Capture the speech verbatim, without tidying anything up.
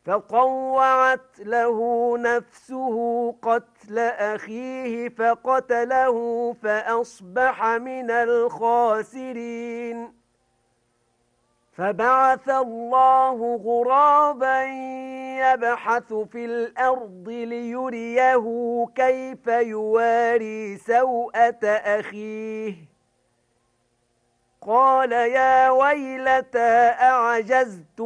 فطوعت له نفسه قتل أخيه فقتله فأصبح من الخاسرين. فبعث الله غرابا يبحث في الأرض ليريه كيف يواري سوءة أخيه. قال يا ويلتى أعجزت